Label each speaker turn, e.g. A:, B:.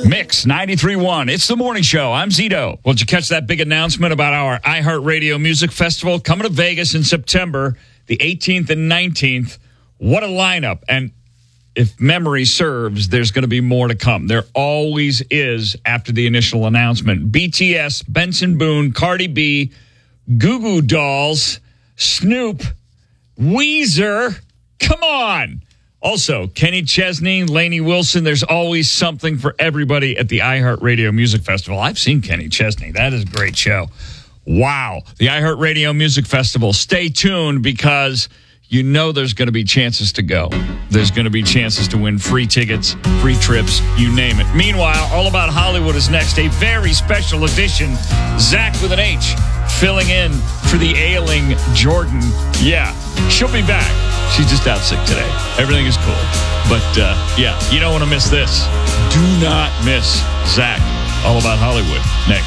A: Mix 93.1. It's the morning show. I'm Zito. Well, did you catch that big announcement about our iHeartRadio Music Festival coming to Vegas in September, the 18th and 19th? What a lineup. And if memory serves, there's going to be more to come. There always is after the initial announcement. BTS, Benson Boone, Cardi B, Goo Goo Dolls, Snoop, Weezer. Come on. Also, Kenny Chesney, Lainey Wilson. There's always something for everybody at the iHeartRadio Music Festival. I've seen Kenny Chesney. That is a great show. Wow. The iHeartRadio Music Festival. Stay tuned because you know there's going to be chances to go. There's going to be chances to win free tickets, free trips, you name it. Meanwhile, All About Hollywood is next. A very special edition. Zach with an H filling in for the ailing Jordan. Yeah, she'll be back. She's just out sick today. Everything is cool. But, yeah, you don't want to miss this. Do not miss Zach. All About Hollywood next.